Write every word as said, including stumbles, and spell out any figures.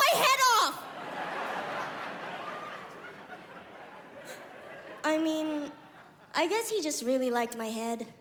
my head off! I mean, I guess he just really liked my head.